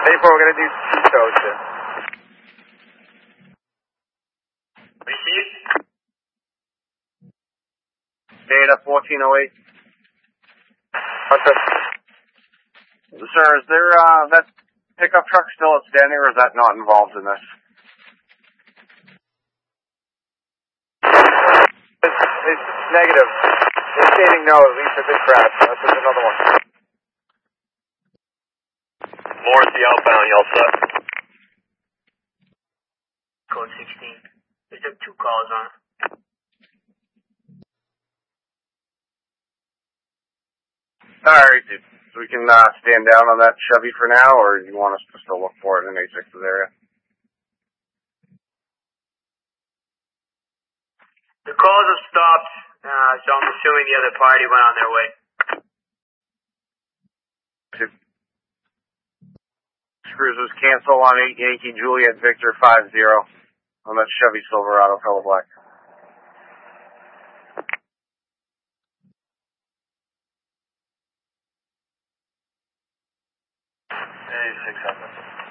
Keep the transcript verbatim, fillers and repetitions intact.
April, we're gonna do two codes here. Received. Data fourteen oh eight. Okay. Sir, is there, uh, that pickup truck still outstanding, or is that not involved in this? It's, it's negative. They're stating no, at least if it crashed. That's just another one. Morrissey outbound, y'all set. Code sixteen. There's just two calls on it. Alright, dude. So we can, uh, stand down on that Chevy for now, or you want us to still look for it in A six's area? The calls have stopped, uh, so I'm assuming the other party went on their way. Cruisers cancel on eight Yankee Juliet Victor five zero on that Chevy Silverado color black. Hey, six seven.